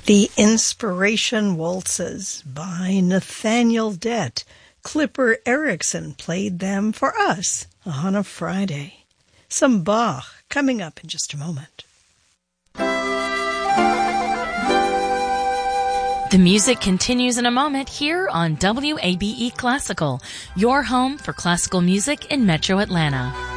The Inspiration Waltzes by Nathaniel Dett. Clipper Erickson played them for us on a Friday. Some Bach coming up in just a moment. The music continues in a moment here on WABE Classical, your home for classical music in Metro Atlanta.